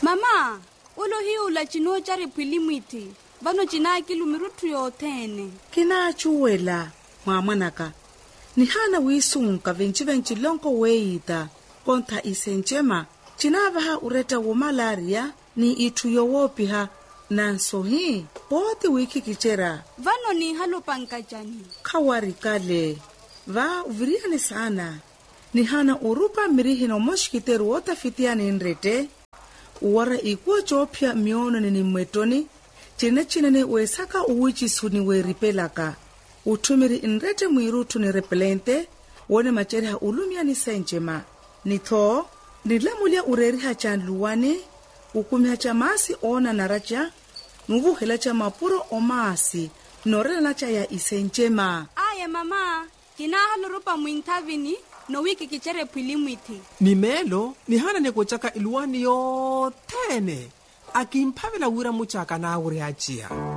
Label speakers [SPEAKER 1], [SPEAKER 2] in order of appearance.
[SPEAKER 1] Mama, ulo hiu la chino chari pilimwiti. Vano china kilumirutu yothene.
[SPEAKER 2] Kina chuwela, mwamanaka. Ni hana wisunka venchi lonko weita. Konta isenjema. Chinavaha ureta wo malaria ni itu yowopiha. Nanso hii, poti wiki kichera.
[SPEAKER 1] Vano ni halopanka jani.
[SPEAKER 2] Kawari kale. Va uviriane sana. Ni hana urupa mirihino moshkiteru wota fitiani inrete. Uwara ikuwa chopia miono ni mwetoni. Chinene wesaka uwichi suni weripelaka. Utumiri inrete mwirutu ni repelente. Wone machereha ulumia ni senjema. Nitho, nilamulia ureriha chanluwane. Ukumia cha maasi ona naracha. Nuvu hela cha mapuro o maasi. Norela nacha ya isenjema.
[SPEAKER 1] Aye mama, kina halurupa mwintavini. No wiki kichere pilimwiti.
[SPEAKER 3] Mimelo, ni hana nekuchaka iluwani yothene. Akimpavela wira muchaka na uri achia.